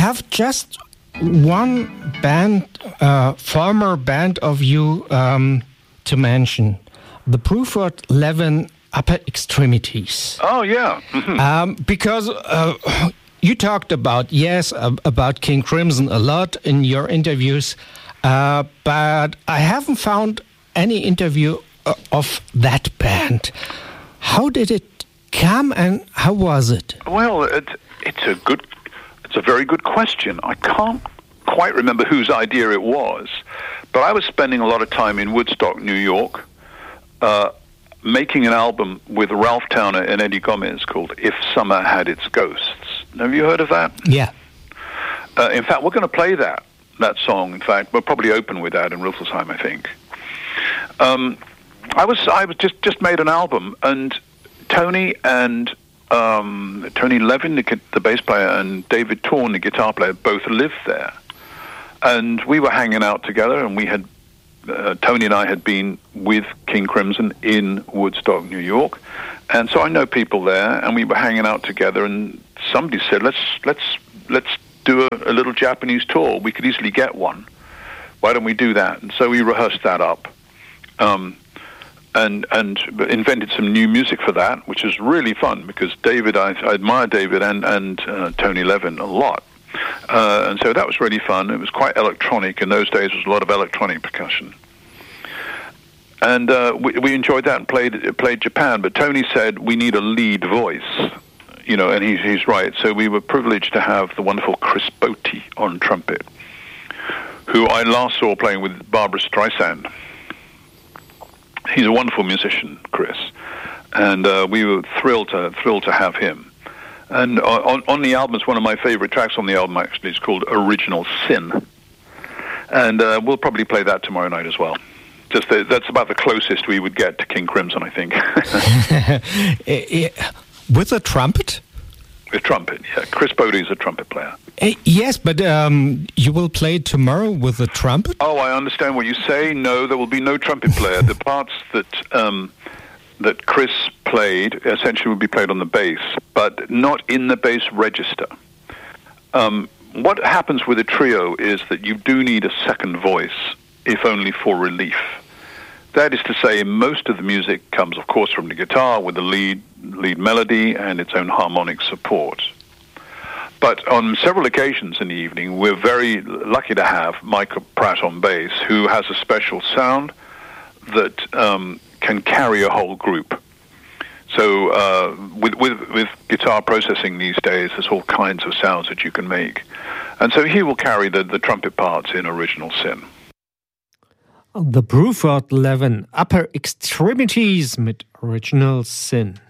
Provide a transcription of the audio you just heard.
have just one band, former band of you to mention, the Bruford Levin Upper Extremities. Oh, yeah. Mm-hmm. Because you talked about King Crimson a lot in your interviews, but I haven't found any interview of that band. How did it come and how was it? Well, it's a very good question. I can't quite remember whose idea it was, but I was spending a lot of time in Woodstock, New York, making an album with Ralph Towner and Eddie Gomez called If Summer Had Its Ghosts. Have you heard of that? Yeah. In fact, we're going to play that song. In fact, we'll probably open with that in Rüsselsheim, I think. I was just made an album, and Tony Levin, the bass player, and David Torn, the guitar player, both lived there. And we were hanging out together, and we had Tony and I had been with King Crimson in Woodstock, New York, and so I know people there, and we were hanging out together. And somebody said, "Let's do a little Japanese tour. We could easily get one. Why don't we do that?" And so we rehearsed that up, and invented some new music for that, which is really fun because I admire David and Tony Levin a lot. And so that was really fun. It was quite electronic. In those days, there was a lot of electronic percussion. And we enjoyed that and played Japan. But Tony said, we need a lead voice, and he's right. So we were privileged to have the wonderful Chris Botti on trumpet, who I last saw playing with Barbra Streisand. He's a wonderful musician, Chris. And we were thrilled to have him. And on the album, it's one of my favorite tracks on the album, actually. It's called Original Sin. And we'll probably play that tomorrow night as well. That's about the closest we would get to King Crimson, I think. With a trumpet? With trumpet, yeah. Chris Botti is a trumpet player. Yes, but you will play tomorrow with a trumpet? Oh, I understand what you say. No, there will be no trumpet player. The parts that Chris played essentially would be played on the bass, but not in the bass register. What happens with a trio is that you do need a second voice, if only for relief. That is to say, most of the music comes, of course, from the guitar with the lead melody and its own harmonic support. But on several occasions in the evening, we're very lucky to have Michael Pratt on bass, who has a special sound that can carry a whole group. So with guitar processing these days, there's all kinds of sounds that you can make. And so he will carry the trumpet parts in Original Sin. The Bruford Levin Upper Extremities mit Original Sin.